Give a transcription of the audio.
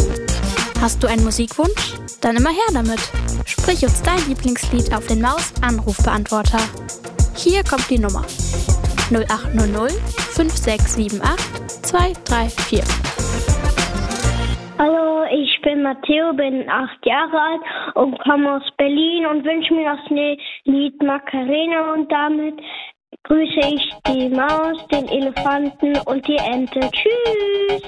Hast du einen Musikwunsch? Dann immer her damit. Sprich uns dein Lieblingslied auf den Maus-Anrufbeantworter. Hier kommt die Nummer: 0800 5678 234. Hallo, ich bin Matteo, bin 8 Jahre alt und komme aus Berlin und wünsche mir das Lied Macarena, und damit grüße ich die Maus, den Elefanten und die Ente. Tschüss!